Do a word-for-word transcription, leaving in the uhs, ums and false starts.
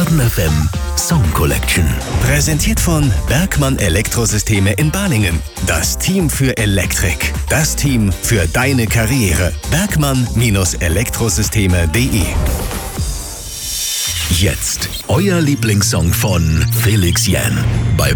Baden F M Song Collection. Präsentiert von Bergmann Elektrosysteme in Balingen. Das Team für Elektrik. Das Team für deine Karriere. Bergmann Elektrosysteme punkt de. Jetzt euer Lieblingssong von Felix Jähn bei